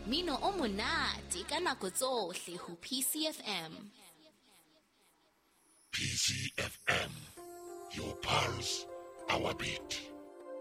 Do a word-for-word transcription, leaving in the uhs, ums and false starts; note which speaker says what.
Speaker 1: Mino o monate ka nako tsohle ho P C F M.
Speaker 2: P C F M, your pulse, our beat.